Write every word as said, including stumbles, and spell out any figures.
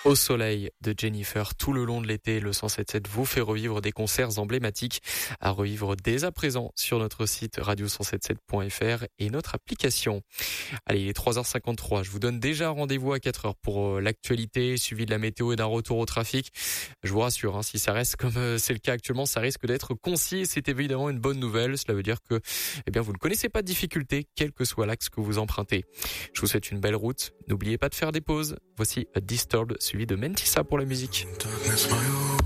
Au soleil de Jennifer tout le long de l'été. Le cent sept sept vous fait revivre des concerts emblématiques à revivre dès à présent sur notre site radio cent soixante-dix-sept point f r et notre application. Allez, il est trois heures cinquante-trois. Je vous donne déjà rendez-vous à quatre heures pour l'actualité, suivi de la météo et d'un retour au trafic. Je vous rassure, hein, si ça reste comme c'est le cas actuellement, ça risque d'être concis. C'est évidemment une bonne nouvelle. Cela veut dire que, eh bien, vous ne connaissez pas de difficulté, quel que soit l'axe que vous empruntez. Je vous souhaite une belle route. N'oubliez pas de faire des pauses. Voici A Disturbed, suivi de Mentissa pour la musique.